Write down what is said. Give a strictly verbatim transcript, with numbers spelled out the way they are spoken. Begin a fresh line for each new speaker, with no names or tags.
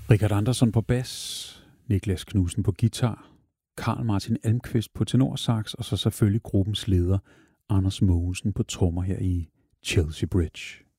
Richard Andersson på bas, Niklas Knudsen på guitar, Carl Martin Almqvist på tenorsax, og så selvfølgelig gruppens leder, Anders Mogensen på trommer her i Chelsea Bridge.